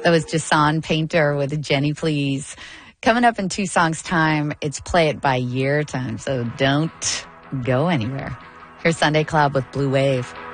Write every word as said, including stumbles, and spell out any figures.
That was Jason Painter with Jenny Please. Coming up in two songs' time, it's Play It By Year time, so don't go anywhere. Here's Sunday Club with Blue Wave.